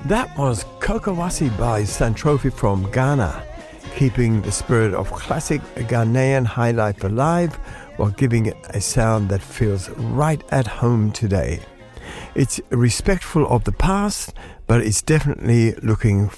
That was Kokowasi by Santrophe from Ghana, keeping the spirit of classic Ghanaian high life alive while giving it a sound that feels right at home today. It's respectful of the past, but it's definitely looking